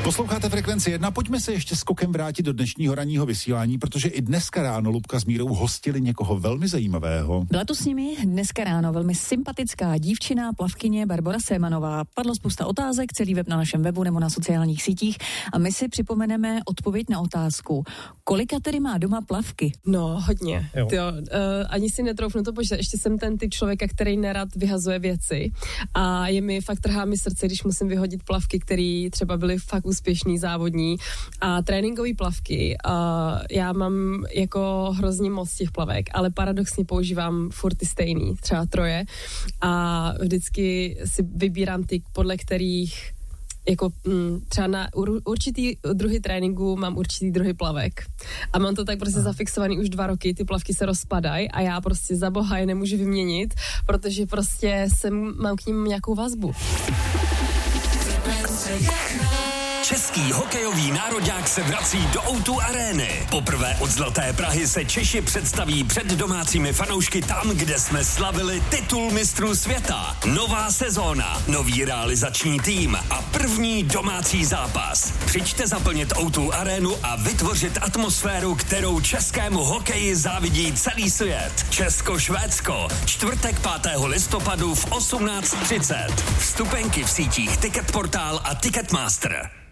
Posloucháte Frekvenci 1, pojďme se ještě skokem vrátit do dnešního ranního vysílání, protože i dneska ráno Lubka s Mírou hostili někoho velmi zajímavého. Byla tu s nimi dneska ráno velmi sympatická dívčina, plavkyně Barbora Sémanová. Padlo spousta otázek, celý web na našem webu nebo na sociálních sítích a my si připomeneme odpověď na otázku. Kolika tedy má doma plavky? No, hodně. Ani si netroufnu to počítat. Ještě jsem ten typ člověka, který nerad vyhazuje věci a je mi fakt trhá mi srdce, když musím vyhodit plavky, které třeba byly fakt úspěšný, závodní a tréninkové plavky. Já mám jako hrozně moc těch plavek, ale paradoxně používám furt ty stejný, třeba 3 a vždycky si vybírám ty, podle kterých jako třeba na určitý druhy tréninku mám určitý druhy plavek. A mám to tak prostě zafixovaný už 2 roky, ty plavky se rozpadají a já prostě za boha je nemůžu vyměnit, protože prostě mám k ním nějakou vazbu. Český hokejový nároďák se vrací do O2 arény. Poprvé od Zlaté Prahy se Češi představí před domácími fanoušky tam, kde jsme slavili titul mistrů světa. Nová sezóna, nový realizační tým a první domácí zápas. Přijďte zaplnit O2 arénu a vytvořit atmosféru, kterou českému hokeji závidí celý svět. Česko-Švédsko, čtvrtek 5. listopadu v 18:30. Vstupenky v sítích Ticketportál a Ticketmaster.